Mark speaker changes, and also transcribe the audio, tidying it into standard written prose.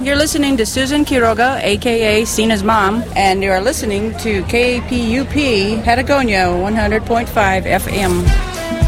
Speaker 1: You're listening to Susan Quiroga, a.k.a. Sina's mom, and you are listening to KPUP Patagonia 100.5 FM.